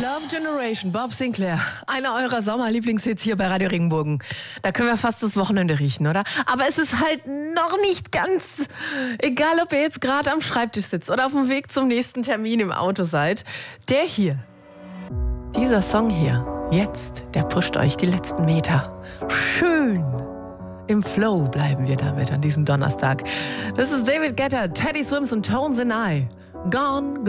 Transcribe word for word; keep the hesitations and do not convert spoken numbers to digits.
Love Generation, Bob Sinclair. Einer eurer Sommerlieblingshits hier bei Radio Regenbogen. Da können wir fast das Wochenende riechen, oder? Aber es ist halt noch nicht ganz. Egal, ob ihr jetzt gerade am Schreibtisch sitzt oder auf dem Weg zum nächsten Termin im Auto seid. Der hier, dieser Song hier, jetzt, der pusht euch die letzten Meter. Schön. Im Flow bleiben wir damit an diesem Donnerstag. Das ist David Guetta, Teddy Swims und Tones and I. Gone, gone.